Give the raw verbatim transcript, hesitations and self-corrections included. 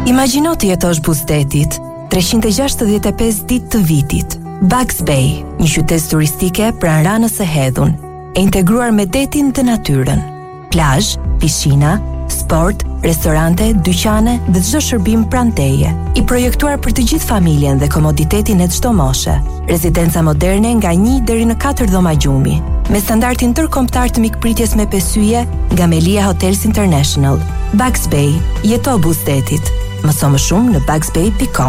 Imagjino të jetosh buzëdetit, treqind e gjashtëdhjetë e pesë ditë të vitit. Bugs Bay, një qytet turistike pranë Ranës së Hedhun, e integruar me detin dhe natyrën. Plazh, piscina, sport, restorante, dyqane dhe çdo shërbim pranë teje. I projektuar për të gjithë familjen dhe komoditetin e çdo moshe. Rezidenca moderne nga një deri në katër dhoma gjumi, me standardin ndërkombëtar të mikpritjes me pesyje nga Melia Hotels International. Bugs Bay, jeto buzëdetit. Mëso më shumë në bugs bay dot com.